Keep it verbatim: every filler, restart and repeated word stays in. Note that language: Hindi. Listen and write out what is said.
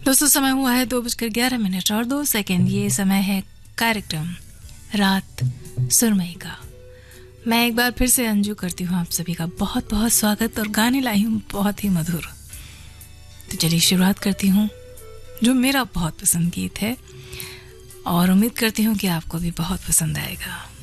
दोस्तों समय हुआ है दो बजकर ग्यारह मिनट और दो सेकंड। ये समय है कार्यक्रम रात सुरमई का। मैं एक बार फिर से अंजू करती हूँ आप सभी का बहुत बहुत स्वागत और गाने लाई हूँ बहुत ही मधुर। तो चलिए शुरुआत करती हूँ जो मेरा बहुत पसंद गीत है और उम्मीद करती हूँ कि आपको भी बहुत पसंद आएगा।